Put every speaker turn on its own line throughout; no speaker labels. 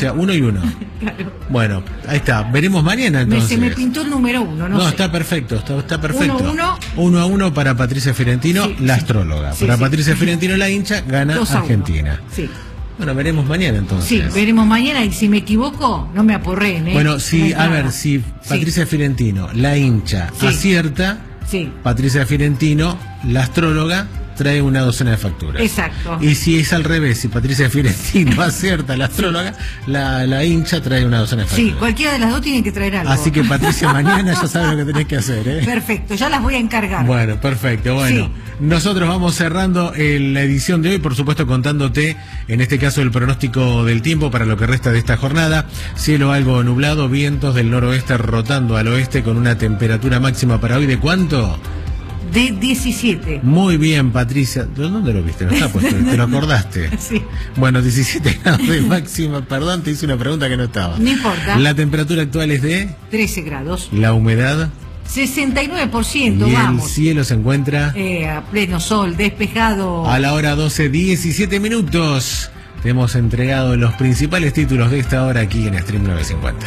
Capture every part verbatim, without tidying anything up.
sea, uno y uno.
Claro.
Bueno, ahí está. Veremos mañana entonces.
Me, se me pintó el número uno, no,
No,
sé.
está perfecto, está, está perfecto.
Uno, uno.
Uno a uno para Patricia Fiorentino,
Sí,
la
sí.
astróloga.
Sí,
para
sí.
Patricia Fiorentino, la hincha, gana
Dos a uno.
Argentina.
Sí.
Bueno, veremos mañana entonces.
Sí, veremos mañana y si me equivoco, no me aporreen, ¿eh?
Bueno,
No
si,
es
a
nada.
ver, si
Sí.
Patricia Fiorentino, la hincha,
Sí.
acierta,
Sí,
Patricia Fiorentino, la astróloga, trae una docena de facturas.
exacto.
Y si es al revés, si Patricia Fiorentino acierta, la astróloga, la, la hincha trae una docena de facturas.
Sí, cualquiera de las dos tiene que traer algo.
Así que Patricia, mañana ya sabe lo que tenés que hacer, ¿eh?
Perfecto, ya las voy a encargar.
Bueno, perfecto. Bueno,
Sí.
nosotros vamos cerrando eh, la edición de hoy, por supuesto contándote, en este caso, el pronóstico del tiempo para lo que resta de esta jornada. Cielo algo nublado, vientos del noroeste rotando al oeste con una temperatura máxima para hoy de ¿cuánto?
De diecisiete.
Muy bien, Patricia. ¿De dónde lo viste? No está puesto, ¿te lo acordaste?
Sí.
Bueno, diecisiete grados de máxima. Perdón, te hice una pregunta que no estaba.
No importa.
La temperatura actual es de...
trece grados.
La humedad...
sesenta y nueve por ciento,
y el
vamos.
cielo se encuentra...
Eh, a pleno sol, despejado.
A la hora doce, diecisiete minutos. Te hemos entregado los principales títulos de esta hora aquí en Stream novecientos cincuenta.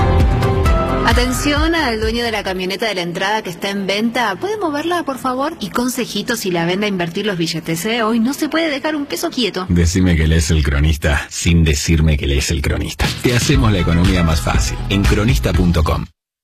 Atención al dueño de la camioneta de la entrada que está en venta. ¿Puede moverla, por favor? Y consejito si la vende a invertir los billetes, ¿eh? Hoy no se puede dejar un peso quieto.
Decime que lees El Cronista sin decirme que lees El Cronista. Te hacemos la economía más fácil en cronista punto com.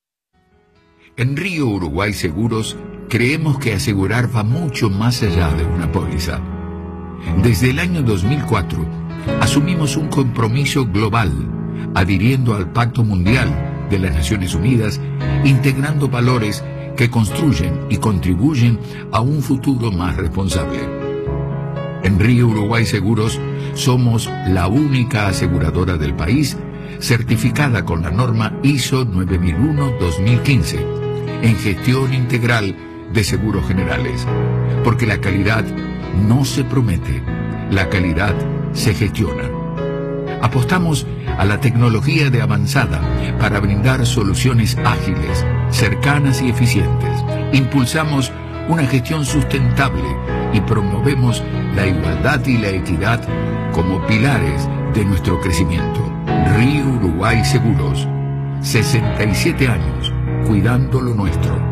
En Río Uruguay Seguros creemos que asegurar va mucho más allá de una póliza. Desde el año dos mil cuatro asumimos un compromiso global, adhiriendo al Pacto Mundial de las Naciones Unidas, integrando valores que construyen y contribuyen a un futuro más responsable. En Río Uruguay Seguros somos la única aseguradora del país certificada con la norma I S O nueve mil uno dos mil quince en gestión integral de seguros generales, porque la calidad no se promete, la calidad se gestiona. Apostamos a la tecnología de avanzada para brindar soluciones ágiles, cercanas y eficientes. Impulsamos una gestión sustentable y promovemos la igualdad y la equidad como pilares de nuestro crecimiento. Río Uruguay Seguros, sesenta y siete años, cuidando lo nuestro.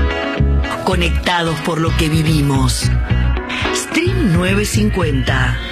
Conectados por lo que vivimos. Stream novecientos cincuenta.